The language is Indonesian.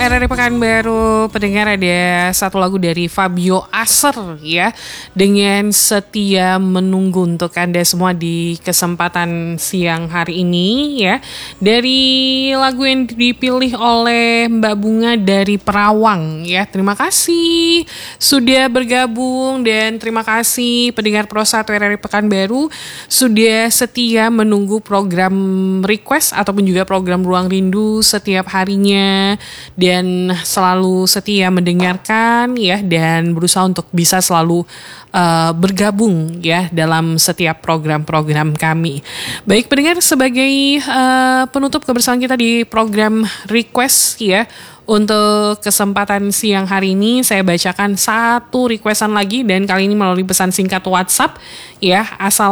RRI Pekanbaru, pendengar, ada satu lagu dari Fabio Aser ya, dengan setia menunggu untuk Anda semua di kesempatan siang hari ini ya. Dari lagu yang dipilih oleh Mbak Bunga dari Perawang ya. Terima kasih sudah bergabung dan terima kasih pendengar Pro 1 RRI Pekanbaru sudah setia menunggu program request ataupun juga program Ruang Rindu setiap harinya dan selalu setia mendengarkan ya dan berusaha untuk bisa selalu bergabung ya dalam setiap program-program kami. Baik pendengar, sebagai penutup kebersamaan kita di program request ya, untuk kesempatan siang hari ini saya bacakan satu requestan lagi dan kali ini melalui pesan singkat WhatsApp ya, asal